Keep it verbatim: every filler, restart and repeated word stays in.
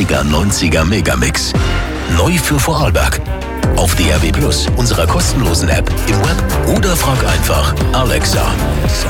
achtziger neunziger Megamix. Neu für Vorarlberg. Auf D R B Plus, unserer kostenlosen App, im Web oder frag einfach Alexa.